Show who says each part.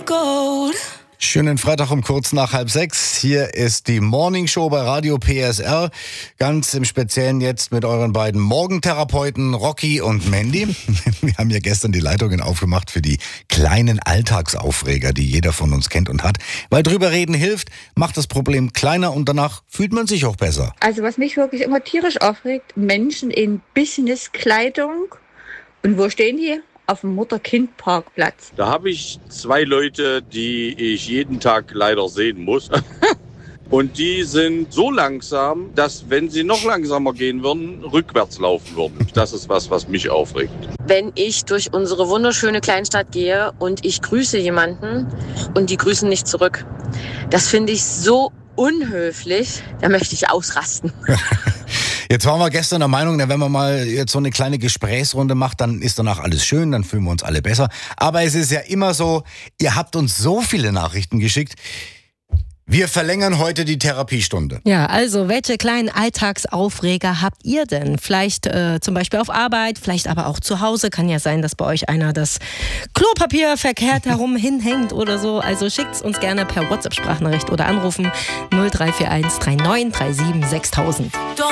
Speaker 1: gold.
Speaker 2: Schönen Freitag um kurz nach 5:30. Hier ist die Morning Show bei Radio PSR. Ganz im Speziellen jetzt mit euren beiden Morgentherapeuten Rocky und Mandy. Wir haben ja gestern die Leitungen aufgemacht für die kleinen Alltagsaufreger, die jeder von uns kennt und hat. Weil drüber reden hilft, macht das Problem kleiner und danach fühlt man sich auch besser.
Speaker 3: Also was mich wirklich immer tierisch aufregt, Menschen in Business-Kleidung. Und wo stehen die? Auf dem Mutter-Kind-Parkplatz.
Speaker 4: Da habe ich 2 Leute, die ich jeden Tag leider sehen muss. Und die sind so langsam, dass, wenn sie noch langsamer gehen würden, rückwärts laufen würden. Das ist was mich aufregt.
Speaker 5: Wenn ich durch unsere wunderschöne Kleinstadt gehe und ich grüße jemanden und die grüßen nicht zurück. Das finde ich so unhöflich, da möchte ich ausrasten.
Speaker 2: Jetzt waren wir gestern der Meinung, wenn man mal jetzt so eine kleine Gesprächsrunde macht, dann ist danach alles schön, dann fühlen wir uns alle besser. Aber es ist ja immer so, ihr habt uns so viele Nachrichten geschickt. Wir verlängern heute die Therapiestunde.
Speaker 6: Ja, also welche kleinen Alltagsaufreger habt ihr denn? Vielleicht zum Beispiel auf Arbeit, vielleicht aber auch zu Hause. Kann ja sein, dass bei euch einer das Klopapier verkehrt herum hinhängt oder so. Also schickt's uns gerne per WhatsApp-Sprachnachricht oder anrufen 0341 39 37 6000.